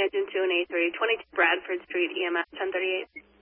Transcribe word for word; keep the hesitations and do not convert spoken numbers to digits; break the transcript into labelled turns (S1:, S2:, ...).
S1: engine two and A three, twenty-two Bradford Street, E M S ten thirty-eight.